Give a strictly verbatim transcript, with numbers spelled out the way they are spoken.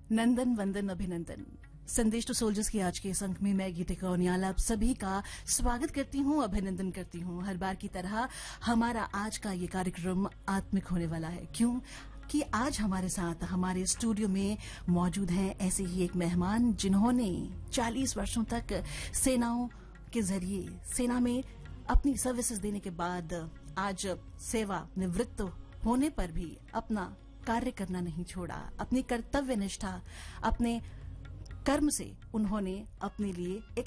नंदन वंदन अभिनंदन। संदेश टू सोल्जर्स की आज के इस अंक में मैं गीतिका उनियाल आप सभी का स्वागत करती हूं, अभिनंदन करती हूं। हर बार की तरह हमारा आज का ये कार्यक्रम आत्मिक होने वाला है। क्यों कि आज हमारे साथ हमारे स्टूडियो में मौजूद हैं ऐसे ही एक मेहमान जिन्होंने चालीस वर्षों तक सेनाओं के जरिए सेना में अपनी सर्विसेज देने के बाद आज सेवा निवृत्त होने पर भी अपना कार्य करना नहीं छोड़ा। अपनी कर्तव्य निष्ठा, अपने कर्म से उन्होंने अपने लिए एक